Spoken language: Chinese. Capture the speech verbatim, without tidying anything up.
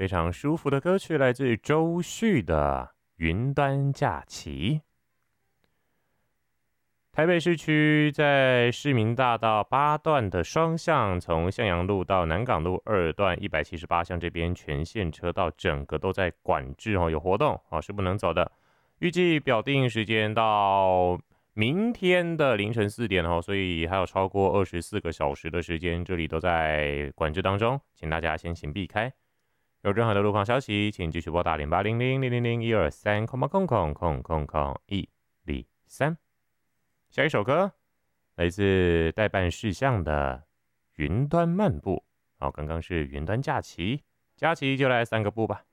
非常舒服的歌曲，来自周旭的《云端假期》。台北市区在市民大道八段的双向，从向阳路到南港路二段一百七十八巷这边全线车道整个都在管制哦，有活动哦，是不能走的。预计表定时间到明天的凌晨四点哦，所以还有超过二十四个小时的时间，这里都在管制当中，请大家先行避开。有任何的路况消息，请继续拨打零八零零零零零一二三空空空空空空一零三。下一首歌来自代办事项的云端漫步，好，刚刚是云端假期，假期就来三个步吧。